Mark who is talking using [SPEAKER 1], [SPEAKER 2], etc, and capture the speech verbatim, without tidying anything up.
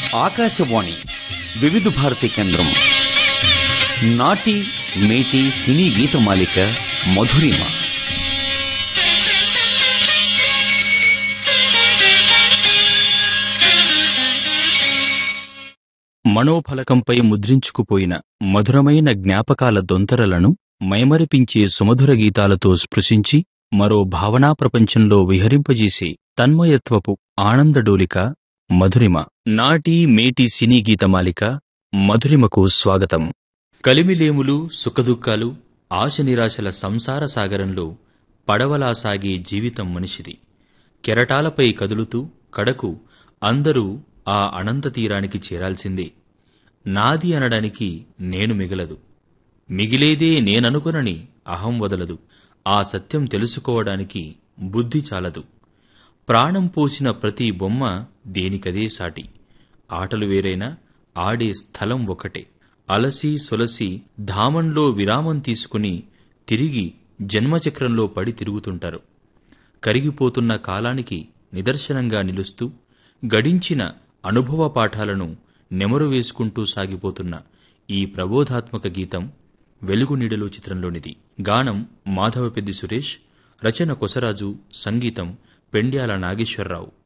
[SPEAKER 1] ఆకాశవాణి వివిధ భారతి కేంద్రం నాటి మేటి సినీ గీతమాలిక మధురిమ. మనోఫలకంపై ముద్రించుకుపోయిన మధురమైన జ్ఞాపకాల దొంతరలను మైమరిపించే సుమధుర గీతాలతో స్పృశించి మరో భావనా ప్రపంచంలో విహరింపజేసే తన్మయత్వపు ఆనందడోలిక మధురిమ. నాటి మేటి సినీ గీతమాలిక మధురిమకు స్వాగతం. కలిమిలేములు, సుఖదుఖాలు, ఆశ నిరాశల సంసార సాగరంలో పడవలా సాగే జీవితం మనిషిది. కెరటాలపై కదులుతూ కడకు అందరూ ఆ అనంత తీరానికి చేరాల్సిందే. నాది అనడానికి నేను మిగలదు, మిగిలేదే నేననుకొనని అహం వదలదు. ఆ సత్యం తెలుసుకోవడానికి బుద్ధి చాలదు. ప్రాణం పోసిన ప్రతి బొమ్మ దేనికదే సాటి. ఆటలు వేరైనా ఆడే స్థలం ఒకటే. అలసి సొలసి ధామంలో విరామం తీసుకుని తిరిగి జన్మచక్రంలో పడి తిరుగుతుంటారు. కరిగిపోతున్న కాలానికి నిదర్శనంగా నిలుస్తూ గడించిన అనుభవ పాఠాలను నెమరు వేసుకుంటూ సాగిపోతున్న ఈ ప్రబోధాత్మక గీతం వెలుగు నీడలో చిత్రంలోనిది. గానం మాధవపెద్ది సురేష్, రచన కొసరాజు, సంగీతం పెండ్యాల నాగేశ్వరరావు.